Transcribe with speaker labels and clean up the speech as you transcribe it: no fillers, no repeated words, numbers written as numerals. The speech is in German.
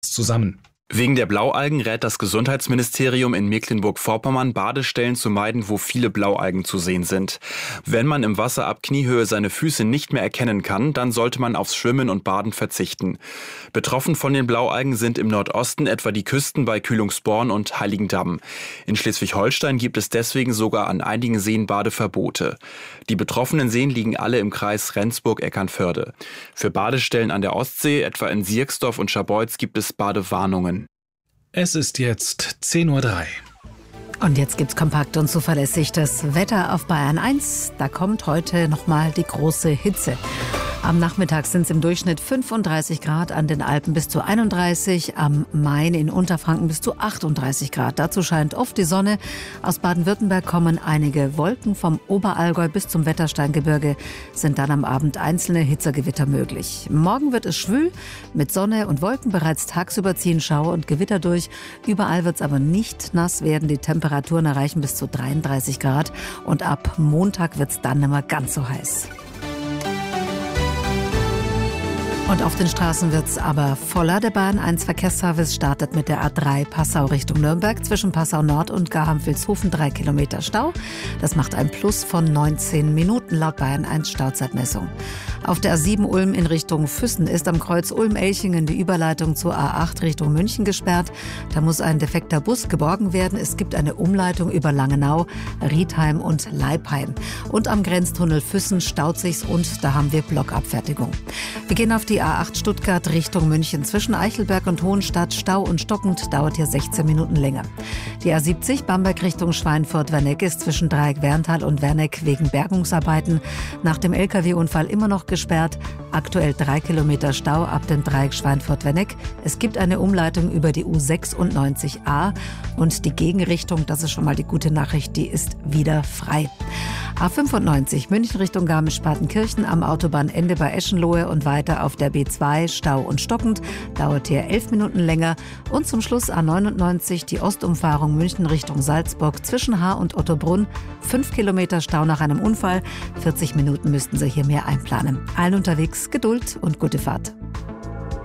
Speaker 1: zusammen.
Speaker 2: Wegen der Blaualgen rät das Gesundheitsministerium in Mecklenburg-Vorpommern, Badestellen zu meiden, wo viele Blaualgen zu sehen sind. Wenn man im Wasser ab Kniehöhe seine Füße nicht mehr erkennen kann, dann sollte man aufs Schwimmen und Baden verzichten. Betroffen von den Blaualgen sind im Nordosten etwa die Küsten bei Kühlungsborn und Heiligendamm. In Schleswig-Holstein gibt es deswegen sogar an einigen Seen Badeverbote. Die betroffenen Seen liegen alle im Kreis Rendsburg-Eckernförde. Für Badestellen an der Ostsee, etwa in Sierksdorf und Scharbeutz, gibt es Badewarnungen.
Speaker 1: Es ist jetzt 10:03 Uhr.
Speaker 3: Und jetzt gibt's kompakt und zuverlässig das Wetter auf Bayern 1. Da kommt heute nochmal die große Hitze. Am Nachmittag sind es im Durchschnitt 35 Grad, an den Alpen bis zu 31, am Main in Unterfranken bis zu 38 Grad. Dazu scheint oft die Sonne. Aus Baden-Württemberg kommen einige Wolken. Vom Oberallgäu bis zum Wettersteingebirge sind dann am Abend einzelne Hitzegewitter möglich. Morgen wird es schwül, mit Sonne und Wolken. Bereits tagsüber ziehen Schauer und Gewitter durch. Überall wird es aber nicht nass werden. Die Temperaturen erreichen bis zu 33 Grad. Und ab Montag wird es dann nicht mehr ganz so heiß. Und auf den Straßen wird's aber voller. Der Bahn 1 Verkehrsservice startet mit der A3 Passau Richtung Nürnberg. Zwischen Passau Nord und Garhamswilshofen 3 Kilometer Stau. Das macht ein Plus von 19 Minuten laut Bayern 1 Stauzeitmessung. Auf der A7 Ulm in Richtung Füssen ist am Kreuz Ulm-Elchingen die Überleitung zur A8 Richtung München gesperrt. Da muss ein defekter Bus geborgen werden. Es gibt eine Umleitung über Langenau, Riedheim und Leipheim. Und am Grenztunnel Füssen staut sich's und da haben wir Blockabfertigung. Wir gehen auf die A8 Stuttgart Richtung München. Zwischen Eichelberg und Hohenstadt Stau und stockend, dauert hier 16 Minuten länger. Die A70 Bamberg Richtung Schweinfurt-Werneck ist zwischen Dreieck Werntal und Werneck wegen Bergungsarbeiten nach dem LKW-Unfall immer noch gesperrt. Aktuell 3 Kilometer Stau ab dem Dreieck Schweinfurt-Werneck. Es gibt eine Umleitung über die U96a und die Gegenrichtung, das ist schon mal die gute Nachricht, die ist wieder frei. A95 München Richtung Garmisch-Partenkirchen am Autobahnende bei Eschenlohe und weiter auf der B2 Stau und stockend, dauert hier 11 Minuten länger. Und zum Schluss A99 die Ostumfahrung München Richtung Salzburg zwischen Haar und Ottobrunn. 5 Kilometer Stau nach einem Unfall. 40 Minuten müssten Sie hier mehr einplanen. Allen unterwegs Geduld und gute Fahrt.